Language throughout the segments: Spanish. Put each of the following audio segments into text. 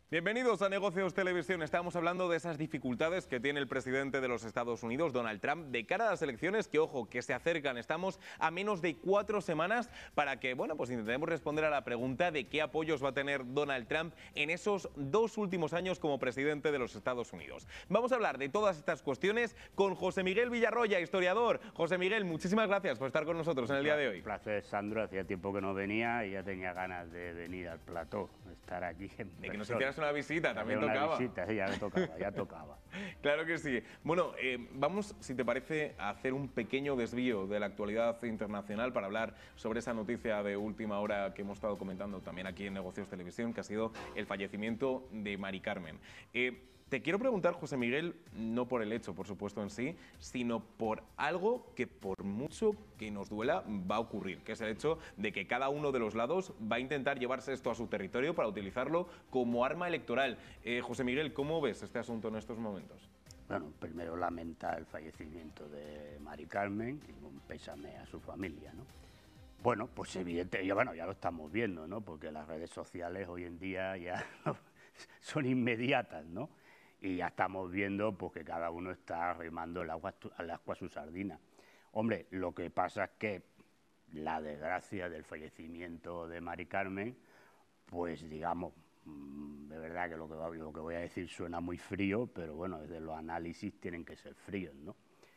Bienvenidos a Negocios Televisión. Estamos hablando de esas dificultades que tiene el presidente de los Estados Unidos, Donald Trump, de cara a las elecciones que, ojo, que se acercan. Estamos a menos de 4 semanas para que, bueno, pues intentemos responder a la pregunta de qué apoyos va a tener Donald Trump en esos 2 últimos años como presidente de los Estados Unidos. Vamos a hablar de todas estas cuestiones con José Miguel Villarroya, historiador. José Miguel, muchísimas gracias por estar con nosotros en el día de hoy. Un placer, Sandro. Hacía tiempo que no venía y ya tenía ganas de venir al plató, estar aquí en de que nos hicieras una visita, también tocaba. Una visita, sí, ya tocaba. Claro que sí. Bueno, vamos, si te parece, a hacer un pequeño desvío de la actualidad internacional para hablar sobre esa noticia de última hora que hemos estado comentando también aquí en Negocios Televisión, que ha sido el fallecimiento de Mari Carmen. Te quiero preguntar, José Miguel, no por el hecho, por supuesto, en sí, sino por algo que, por mucho que nos duela, va a ocurrir, que es el hecho de que cada uno de los lados va a intentar llevarse esto a su territorio para utilizarlo como arma electoral. José Miguel, ¿cómo ves este asunto en estos momentos? Bueno, primero lamenta el fallecimiento de Mari Carmen y un pésame a su familia, ¿no? Bueno, pues evidente, ya lo estamos viendo, ¿no? Porque las redes sociales hoy en día ya son inmediatas, ¿no? Y ya estamos viendo pues, que cada uno está remando el agua a su sardina. Hombre, lo que pasa es que la desgracia del fallecimiento de Mari Carmen, pues digamos, de verdad que lo que voy a decir suena muy frío, pero bueno, desde los análisis tienen que ser fríos, ¿no?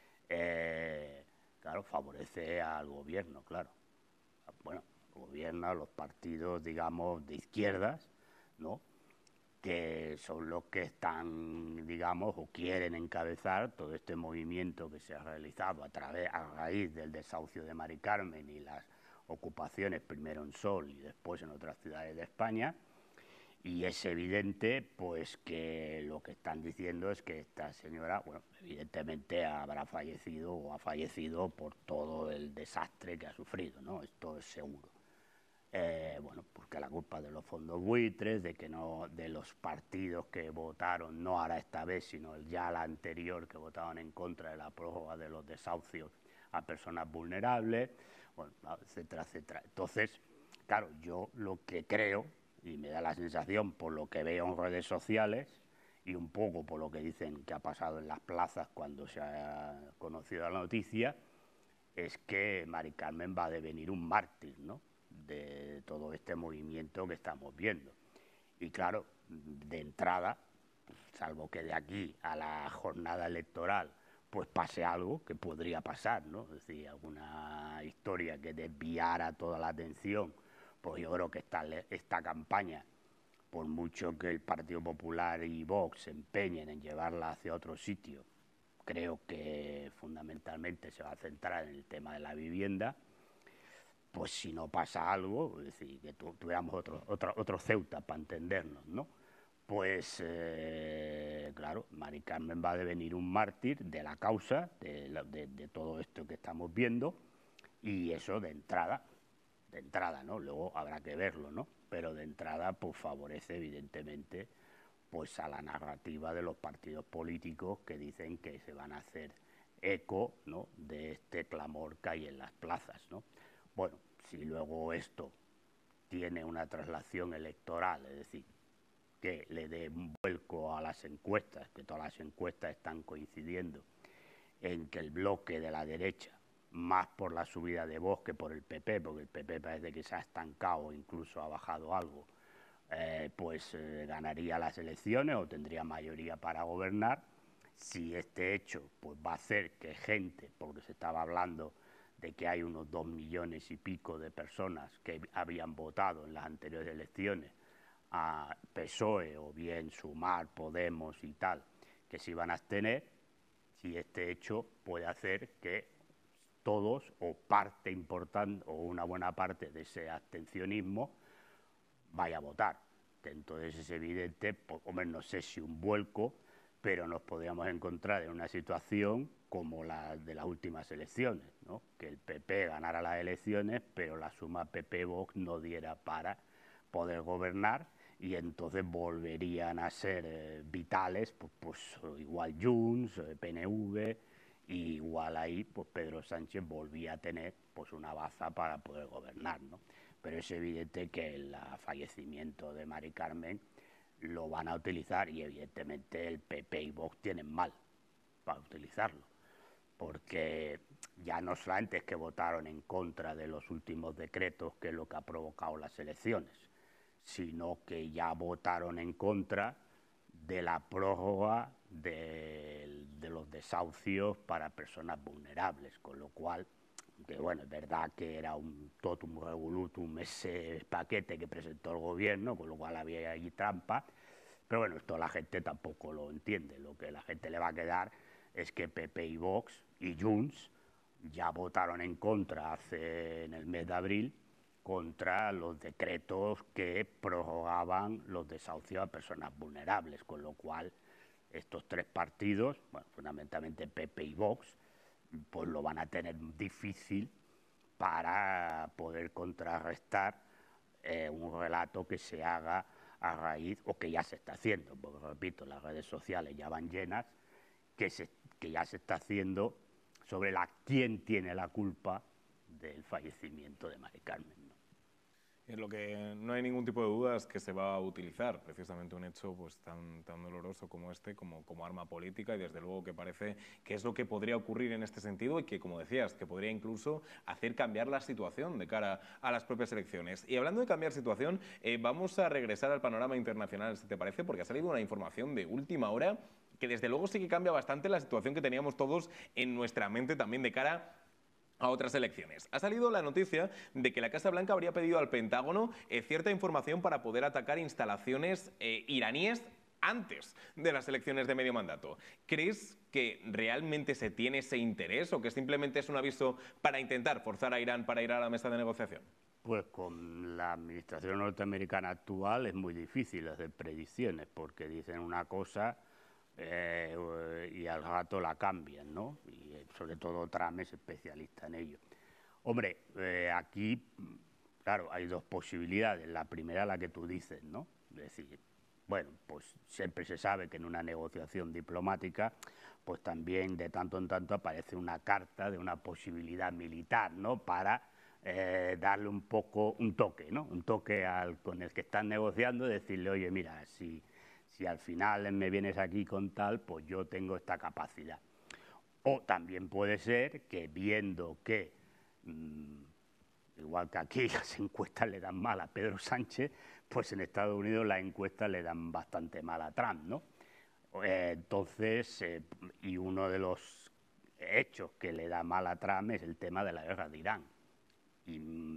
Claro, favorece al gobierno, claro. Bueno, gobierna a los partidos, digamos, de izquierdas, ¿no?, que son los que están, digamos, o quieren encabezar todo este movimiento que se ha realizado a raíz del desahucio de Mari Carmen y las ocupaciones primero en Sol y después en otras ciudades de España. Y es evidente, pues, que lo que están diciendo es que esta señora, bueno, evidentemente habrá fallecido o ha fallecido por todo el desastre que ha sufrido, ¿no? Esto es seguro. Bueno, porque la culpa de los fondos buitres, de que no, de los partidos que votaron, no ahora esta vez, sino ya la anterior, que votaron en contra de la prórroga de los desahucios a personas vulnerables, bueno, etcétera, etcétera. Entonces, claro, yo lo que creo, y me da la sensación por lo que veo en redes sociales, y un poco por lo que dicen que ha pasado en las plazas cuando se ha conocido la noticia, es que Mari Carmen va a devenir un mártir, ¿no?, de todo este movimiento que estamos viendo. Y claro, de entrada, salvo que de aquí a la jornada electoral pues pase algo, que podría pasar, ¿no? Es decir, alguna historia que desviara toda la atención, pues yo creo que esta campaña, por mucho que el Partido Popular y Vox se empeñen en llevarla hacia otro sitio, creo que fundamentalmente se va a centrar en el tema de la vivienda. Pues si no pasa algo, es decir, que tuviéramos otro Ceuta para entendernos, ¿no? Pues, claro, Mari Carmen va a devenir un mártir de la causa, de todo esto que estamos viendo, y eso de entrada, ¿no? Luego habrá que verlo, ¿no? Pero de entrada, pues favorece evidentemente pues a la narrativa de los partidos políticos que dicen que se van a hacer eco, ¿no?, de este clamor que hay en las plazas, ¿no? Bueno, si luego esto tiene una traslación electoral, es decir, que le dé un vuelco a las encuestas, que todas las encuestas están coincidiendo en que el bloque de la derecha, más por la subida de Vox que por el PP, porque el PP parece que se ha estancado o incluso ha bajado algo, ganaría las elecciones o tendría mayoría para gobernar. Si este hecho pues va a hacer que gente, porque se estaba hablando de que hay unos 2 millones y pico de personas que habían votado en las anteriores elecciones a PSOE o bien Sumar, Podemos y tal, que se iban a abstener, si este hecho puede hacer que todos o parte importante o una buena parte de ese abstencionismo vaya a votar. Entonces es evidente, pues, hombre, no sé si un vuelco, pero nos podríamos encontrar en una situación como la de las últimas elecciones, ¿no?, que el PP ganara las elecciones, pero la suma PP-Vox no diera para poder gobernar y entonces volverían a ser vitales, pues igual Junts, PNV, y igual ahí pues Pedro Sánchez volvía a tener pues una baza para poder gobernar, ¿no? Pero es evidente que el fallecimiento de Mari Carmen lo van a utilizar y evidentemente el PP y Vox tienen mal para utilizarlo, porque ya no solamente es que votaron en contra de los últimos decretos, que es lo que ha provocado las elecciones, sino que ya votaron en contra de la prórroga de los desahucios para personas vulnerables, con lo cual, que bueno, es verdad que era un totum revolutum ese paquete que presentó el gobierno, con lo cual había ahí trampa, pero bueno, esto la gente tampoco lo entiende. Lo que la gente le va a quedar es que PP y Vox y Junts ya votaron en contra en el mes de abril contra los decretos que prorrogaban los desahucios a personas vulnerables, con lo cual estos tres partidos, bueno, fundamentalmente PP y Vox, pues lo van a tener difícil para poder contrarrestar un relato que se haga a raíz, o que ya se está haciendo, porque repito, las redes sociales ya van llenas, que ya se está haciendo sobre quién tiene la culpa del fallecimiento de Mari Carmen, ¿no? En lo que no hay ningún tipo de duda es que se va a utilizar precisamente un hecho pues tan doloroso como este como arma política, y desde luego que parece que es lo que podría ocurrir en este sentido, y que, como decías, que podría incluso hacer cambiar la situación de cara a las propias elecciones. Y hablando de cambiar situación, vamos a regresar al panorama internacional, si te parece, porque ha salido una información de última hora que desde luego sí que cambia bastante la situación que teníamos todos en nuestra mente también de cara a otras elecciones. Ha salido la noticia de que la Casa Blanca habría pedido al Pentágono cierta información para poder atacar instalaciones iraníes antes de las elecciones de medio mandato. ¿Crees que realmente se tiene ese interés, o que simplemente es un aviso para intentar forzar a Irán para ir a la mesa de negociación? Pues con la administración norteamericana actual es muy difícil hacer predicciones, porque dicen una cosa y al rato la cambian, ¿no? Y sobre todo Trump es especialista en ello. Hombre, aquí, claro, hay dos posibilidades. La primera, la que tú dices, ¿no? Es decir, bueno, pues siempre se sabe que en una negociación diplomática, pues también de tanto en tanto aparece una carta de una posibilidad militar, ¿no? Para darle un poco, un toque, ¿no? Un toque con el que están negociando, decirle, oye, mira, si al final me vienes aquí con tal, pues yo tengo esta capacidad. O también puede ser que viendo que, igual que aquí las encuestas le dan mal a Pedro Sánchez, pues en Estados Unidos las encuestas le dan bastante mal a Trump, ¿no? Entonces, y uno de los hechos que le da mal a Trump es el tema de la guerra de Irán. Y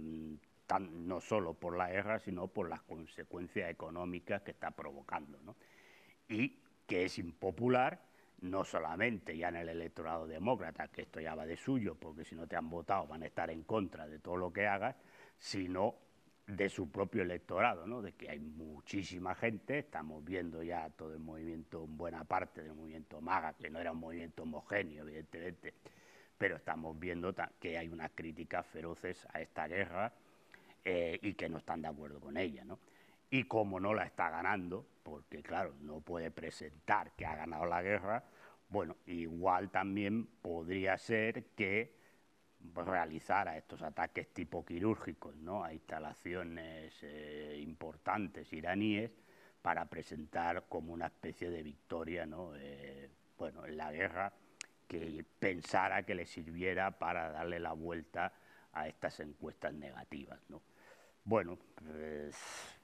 no solo por la guerra, sino por las consecuencias económicas que está provocando, ¿no? Y que es impopular, no solamente ya en el electorado demócrata, que esto ya va de suyo, porque si no te han votado van a estar en contra de todo lo que hagas, sino de su propio electorado, ¿no? De que hay muchísima gente, estamos viendo ya todo el movimiento, buena parte del movimiento MAGA, que no era un movimiento homogéneo, evidentemente, pero estamos viendo que hay unas críticas feroces a esta guerra y que no están de acuerdo con ella, ¿no? Y como no la está ganando, porque claro, no puede presentar que ha ganado la guerra, bueno, igual también podría ser que realizara estos ataques tipo quirúrgicos, ¿no? A instalaciones importantes iraníes para presentar como una especie de victoria, ¿no? Bueno, en la guerra, que pensara que le sirviera para darle la vuelta a estas encuestas negativas, ¿no? Bueno, pues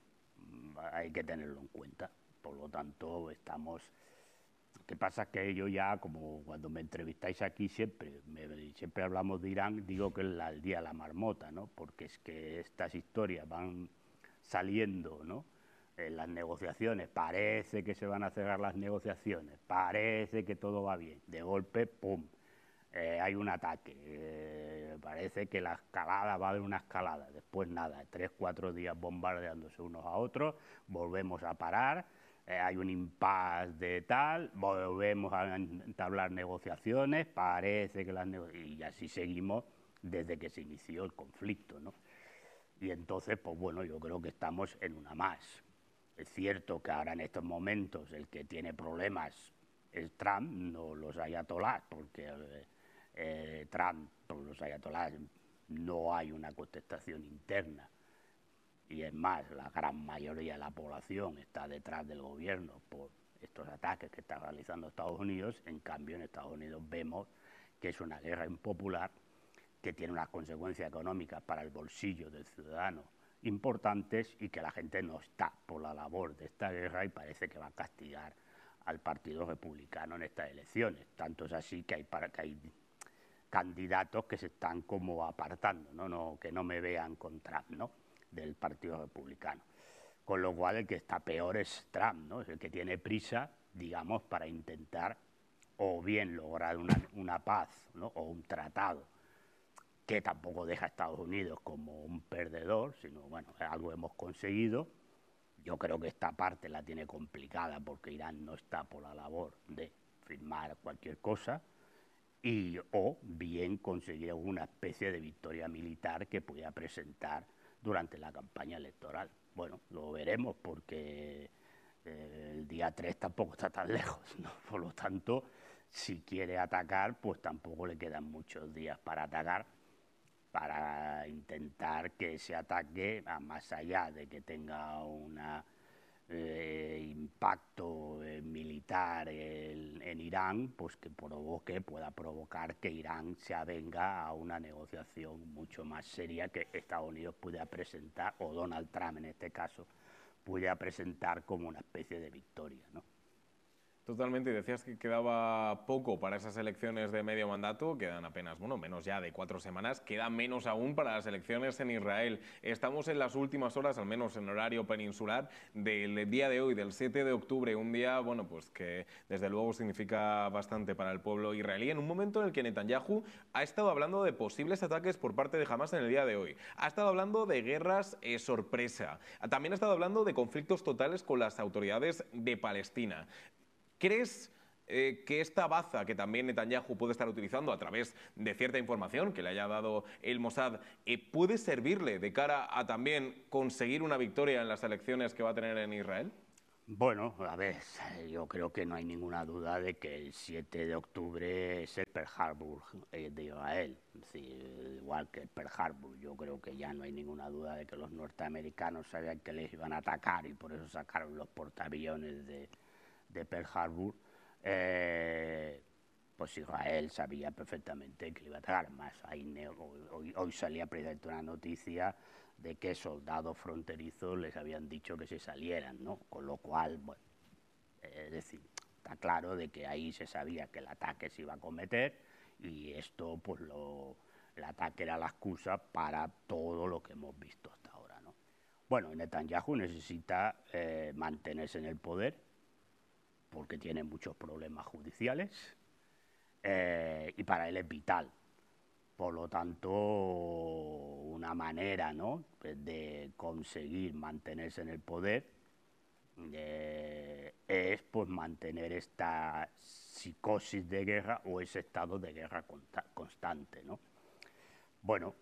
hay que tenerlo en cuenta. Por lo tanto, estamos... Lo que pasa es que yo ya, como cuando me entrevistáis aquí siempre hablamos de Irán, digo que es el día de la marmota, ¿no? Porque es que estas historias van saliendo, ¿no? En las negociaciones, parece que se van a cerrar las negociaciones, parece que todo va bien, de golpe, ¡pum!, hay un ataque, parece que la escalada va a haber una escalada, después nada, 3-4 días bombardeándose unos a otros, volvemos a parar, hay un impasse de tal, volvemos a entablar negociaciones, parece que y así seguimos desde que se inició el conflicto, ¿no? Y entonces, pues bueno, yo creo que estamos en una más. Es cierto que ahora en estos momentos el que tiene problemas es Trump, no los ayatolás, porque Trump, por los ayatolás, no hay una contestación interna. y es más, la gran mayoría de la población está detrás del gobierno por estos ataques que está realizando Estados Unidos. En cambio, en Estados Unidos vemos que es una guerra impopular que tiene unas consecuencias económicas para el bolsillo del ciudadano importantes y que la gente no está por la labor de esta guerra y parece que va a castigar al Partido Republicano en estas elecciones. Tanto es así que hay candidatos que se están como apartando, ¿no? Que no me vean con Trump, ¿no? Del Partido Republicano. Con lo cual el que está peor es Trump, ¿no? Es el que tiene prisa, digamos, para intentar o bien lograr una paz, ¿no? O un tratado que tampoco deja a Estados Unidos como un perdedor, sino, bueno, algo hemos conseguido. Yo creo que esta parte la tiene complicada porque Irán no está por la labor de firmar cualquier cosa, o bien conseguir una especie de victoria militar que pueda presentar durante la campaña electoral. Bueno, lo veremos porque el día 3 tampoco está tan lejos, ¿no? Por lo tanto, si quiere atacar, pues tampoco le quedan muchos días para atacar, para intentar que ese ataque, más allá de que tenga un impacto militar en Irán, pues que pueda provocar que Irán se avenga a una negociación mucho más seria que Estados Unidos pueda presentar, o Donald Trump en este caso, pueda presentar como una especie de victoria, ¿no? Totalmente, y decías que quedaba poco para esas elecciones de medio mandato, quedan apenas, bueno, menos ya de 4 semanas, queda menos aún para las elecciones en Israel. Estamos en las últimas horas, al menos en horario peninsular, del día de hoy, del 7 de octubre, un día, bueno, pues que desde luego significa bastante para el pueblo israelí, en un momento en el que Netanyahu ha estado hablando de posibles ataques por parte de Hamás en el día de hoy, ha estado hablando de guerras sorpresa, también ha estado hablando de conflictos totales con las autoridades de Palestina. ¿Crees que esta baza que también Netanyahu puede estar utilizando a través de cierta información que le haya dado el Mossad puede servirle de cara a también conseguir una victoria en las elecciones que va a tener en Israel? Bueno, a ver, yo creo que no hay ninguna duda de que el 7 de octubre es el Pearl Harbor de Israel. Es decir, igual que el Pearl Harbor, yo creo que ya no hay ninguna duda de que los norteamericanos sabían que les iban a atacar y por eso sacaron los portaaviones de Pearl Harbor. Pues Israel sabía perfectamente que le iba a atacar. Más, hoy salía precisamente una noticia de que soldados fronterizos les habían dicho que se salieran, ¿no? Con lo cual, bueno, es decir, está claro de que ahí se sabía que el ataque se iba a cometer y esto, pues el ataque era la excusa para todo lo que hemos visto hasta ahora, ¿no? Bueno, Netanyahu necesita mantenerse en el poder porque tiene muchos problemas judiciales y para él es vital. Por lo tanto, una manera, ¿no?, de conseguir mantenerse en el poder es pues mantener esta psicosis de guerra o ese estado de guerra constante, ¿no? Bueno,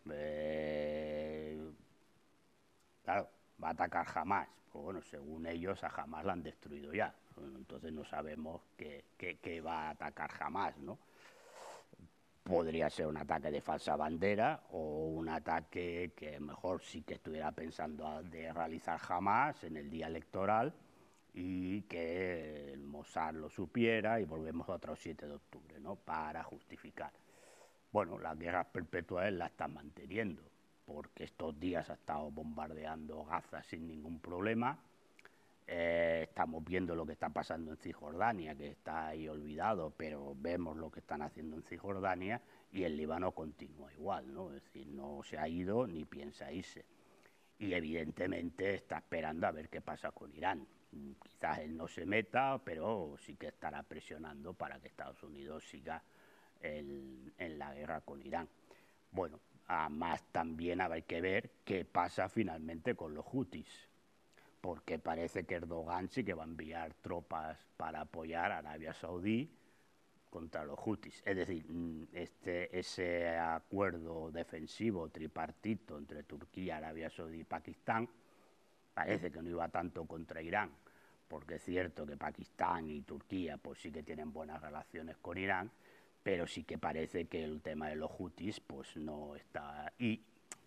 claro, va a atacar Hamás. Pues bueno, según ellos, a Hamás la han destruido ya. Entonces no sabemos qué va a atacar Hamás, ¿no? Podría ser un ataque de falsa bandera o un ataque que mejor sí que estuviera pensando de realizar Hamás en el día electoral y que el Mossad lo supiera y volvemos a otro 7 de octubre, ¿no?, para justificar. Bueno, las guerras perpetuas las están manteniendo porque estos días ha estado bombardeando Gaza sin ningún problema. Estamos viendo lo que está pasando en Cisjordania, que está ahí olvidado, pero vemos lo que están haciendo en Cisjordania y el Líbano continúa igual, ¿no? Es decir, no se ha ido ni piensa irse. Y evidentemente está esperando a ver qué pasa con Irán. Quizás él no se meta, pero sí que estará presionando para que Estados Unidos siga en la guerra con Irán. Bueno, además también habrá que ver qué pasa finalmente con los hutis, porque parece que Erdogan sí que va a enviar tropas para apoyar a Arabia Saudí contra los hutis. Es decir, ese acuerdo defensivo tripartito entre Turquía, Arabia Saudí y Pakistán parece que no iba tanto contra Irán, porque es cierto que Pakistán y Turquía pues sí que tienen buenas relaciones con Irán, pero sí que parece que el tema de los hutis pues no está. Y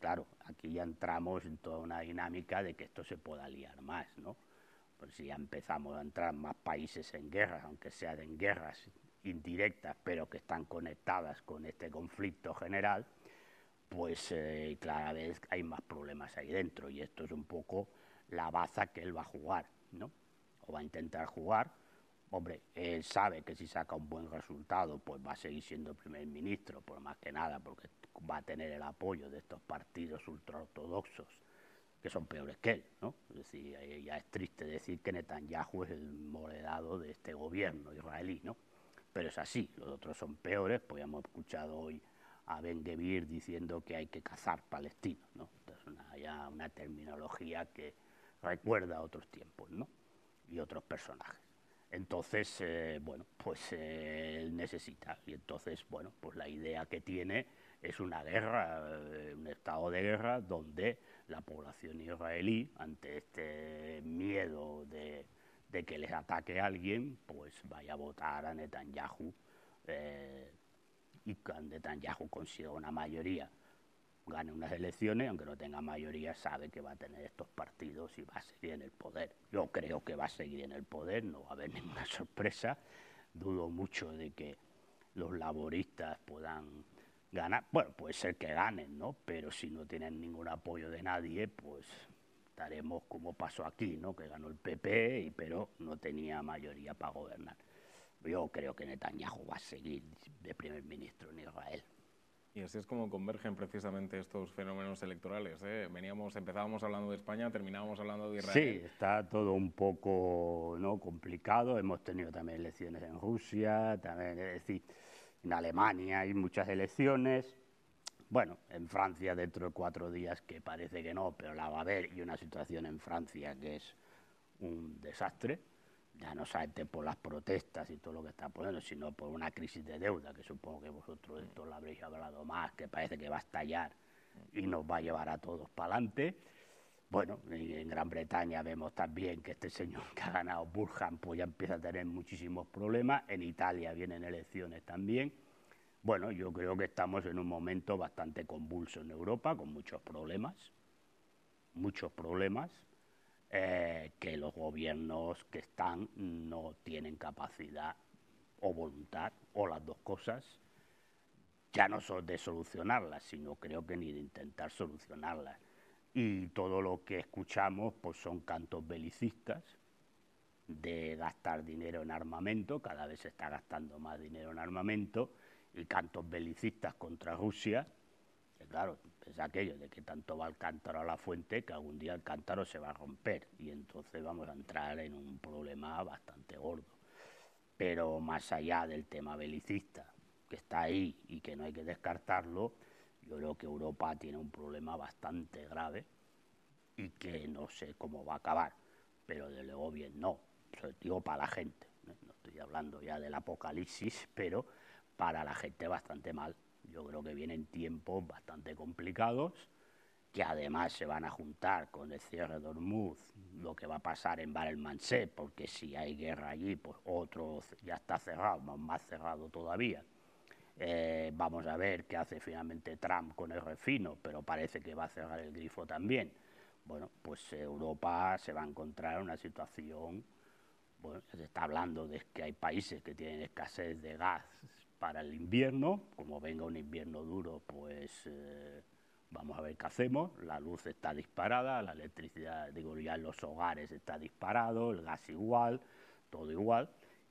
claro, aquí ya entramos en toda una dinámica de que esto se pueda liar más, ¿no? Pues si ya empezamos a entrar más países en guerras, aunque sean en guerras indirectas, pero que están conectadas con este conflicto general, pues cada vez hay más problemas ahí dentro, y esto es un poco la baza que él va a jugar, ¿no? O va a intentar jugar. Hombre, él sabe que si saca un buen resultado, pues va a seguir siendo primer ministro, por más que nada, porque va a tener el apoyo de estos partidos ultraortodoxos, que son peores que él, ¿no? Es decir, ya es triste decir que Netanyahu es el moderado de este gobierno israelí, ¿no? Pero es así, los otros son peores, pues ya hemos escuchado hoy a Ben-Gvir diciendo que hay que cazar palestinos, ¿no? Entonces ya una terminología que recuerda a otros tiempos, ¿no? Y otros personajes. Entonces, bueno, pues él necesita, y entonces, bueno, pues la idea que tiene es una guerra, un estado de guerra donde la población israelí, ante este miedo de que les ataque alguien, pues vaya a votar a Netanyahu, y cuando Netanyahu consiga una mayoría, gane unas elecciones, aunque no tenga mayoría, sabe que va a tener estos partidos y va a seguir en el poder. Yo creo que va a seguir en el poder, no va a haber ninguna sorpresa. Dudo mucho de que los laboristas puedan ganar. Bueno, puede ser que ganen, ¿no? Pero si no tienen ningún apoyo de nadie, pues estaremos como pasó aquí, ¿no? Que ganó el PP, pero no tenía mayoría para gobernar. Yo creo que Netanyahu va a seguir de primer ministro en Israel. Y así es como convergen precisamente estos fenómenos electorales, ¿eh? Empezábamos hablando de España, terminábamos hablando de Israel. Sí, está todo un poco, ¿no?, complicado. Hemos tenido también elecciones en Rusia, también, es decir, en Alemania hay muchas elecciones. Bueno, en Francia dentro de 4 días, que parece que no, pero la va a haber, y una situación en Francia que es un desastre. Ya no solamente por las protestas y todo lo que está poniendo, sino por una crisis de deuda, que supongo que vosotros de esto lo habréis hablado más, que parece que va a estallar y nos va a llevar a todos para adelante. Bueno, en Gran Bretaña vemos también que este señor que ha ganado Burhan, pues ya empieza a tener muchísimos problemas. En Italia vienen elecciones también. Bueno, yo creo que estamos en un momento bastante convulso en Europa, con muchos problemas, que los gobiernos que están no tienen capacidad o voluntad, o las dos cosas, ya no son de solucionarlas, sino creo que ni de intentar solucionarlas. Y todo lo que escuchamos pues son cantos belicistas de gastar dinero en armamento, cada vez se está gastando más dinero en armamento, y cantos belicistas contra Rusia, que claro, es aquello de que tanto va el cántaro a la fuente que algún día el cántaro se va a romper, y entonces vamos a entrar en un problema bastante gordo. Pero más allá del tema belicista, que está ahí y que no hay que descartarlo, yo creo que Europa tiene un problema bastante grave y que no sé cómo va a acabar, pero de luego bien no, sobre todo para la gente, no estoy hablando ya del apocalipsis, pero para la gente bastante mal. Yo creo que vienen tiempos bastante complicados, que además se van a juntar con el cierre de Hormuz, lo que va a pasar en Bab el-Mandeb, porque si hay guerra allí, pues otro ya está cerrado, más cerrado todavía. Vamos a ver qué hace finalmente Trump con el refino, pero parece que va a cerrar el grifo también. Bueno, pues Europa se va a encontrar en una situación, bueno, se está hablando de que hay países que tienen escasez de gas para el invierno. Como venga un invierno duro, pues vamos a ver qué hacemos. La luz está disparada, la electricidad, digo, ya en los hogares está disparado, el gas igual, todo igual,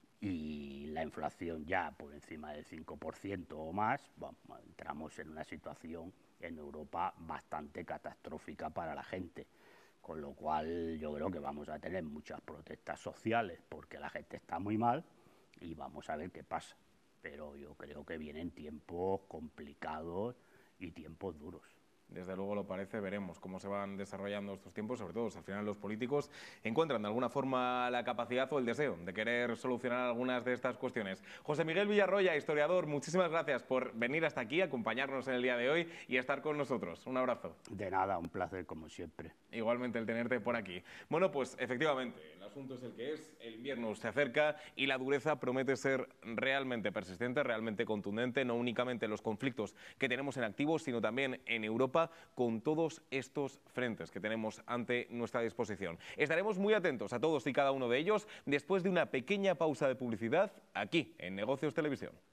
y la inflación ya por encima del 5% o más. Bueno, entramos en una situación en Europa bastante catastrófica para la gente, con lo cual yo creo que vamos a tener muchas protestas sociales porque la gente está muy mal, y vamos a ver qué pasa. Pero yo creo que vienen tiempos complicados y tiempos duros. Desde luego lo parece, veremos cómo se van desarrollando estos tiempos, sobre todo si al final los políticos encuentran de alguna forma la capacidad o el deseo de querer solucionar algunas de estas cuestiones. José Miguel Villarroya, historiador, muchísimas gracias por venir hasta aquí, acompañarnos en el día de hoy y estar con nosotros. Un abrazo. De nada, un placer como siempre. Igualmente el tenerte por aquí. Bueno, pues efectivamente, asunto es el que es, el invierno se acerca y la dureza promete ser realmente persistente, realmente contundente, no únicamente en los conflictos que tenemos en activo, sino también en Europa con todos estos frentes que tenemos ante nuestra disposición. Estaremos muy atentos a todos y cada uno de ellos después de una pequeña pausa de publicidad aquí en Negocios Televisión.